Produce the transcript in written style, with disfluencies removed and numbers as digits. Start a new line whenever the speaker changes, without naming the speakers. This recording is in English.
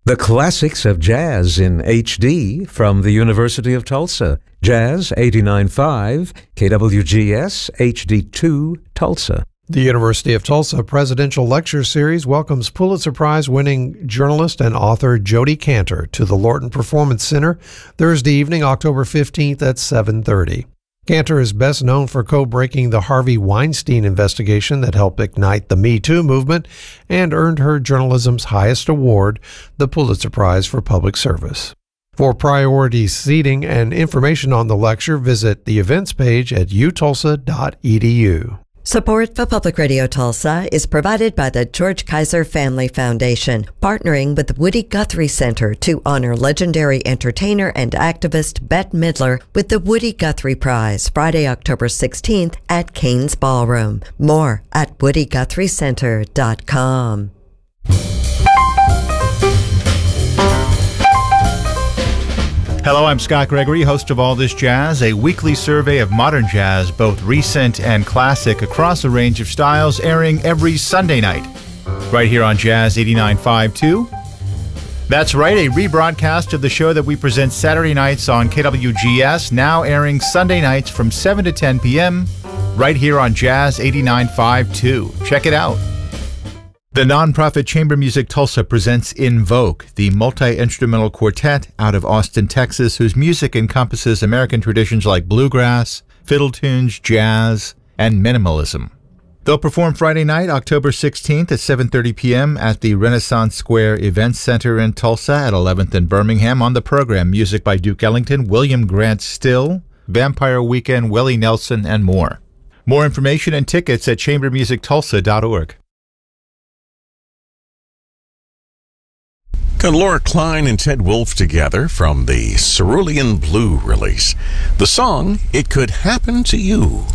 The classics of jazz in HD from the University of Tulsa. Jazz 89.5, KWGS HD2, Tulsa.
The University of Tulsa Presidential Lecture Series welcomes Pulitzer Prize-winning journalist and author Jodi Kantor to the Lorton Performance Center Thursday evening, October 15th at 7:30. Kantor is best known for co-breaking the Harvey Weinstein investigation that helped ignite the Me Too movement and earned her journalism's highest award, the Pulitzer Prize for Public Service. For priority seating and information on the lecture, visit the events page at utulsa.edu.
Support for Public Radio Tulsa is provided by the George Kaiser Family Foundation, partnering with the Woody Guthrie Center to honor legendary entertainer and activist Bette Midler with the Woody Guthrie Prize, Friday, October 16th at Cain's Ballroom. More at woodyguthriecenter.com.
Hello, I'm Scott Gregory, host of All This Jazz, a weekly survey of modern jazz, both recent and classic, across a range of styles, airing every Sunday night, right here on Jazz 89.5 too. That's right, a rebroadcast of the show that we present Saturday nights on KWGS, now airing Sunday nights from 7 to 10 p.m., right here on Jazz 89.5 too. Check it out. The nonprofit Chamber Music Tulsa presents Invoke, the multi-instrumental quartet out of Austin, Texas, whose music encompasses American traditions like bluegrass, fiddle tunes, jazz, and minimalism. They'll perform Friday night, October 16th at 7:30 p.m. at the Renaissance Square Events Center in Tulsa at 11th and Birmingham. On the program, music by Duke Ellington, William Grant Still, Vampire Weekend, Willie Nelson, and more. More information and tickets at chambermusictulsa.org.
Got Laura Klein and Ted Wolfe together from the Cerulean Blue release. The song, It Could Happen to You.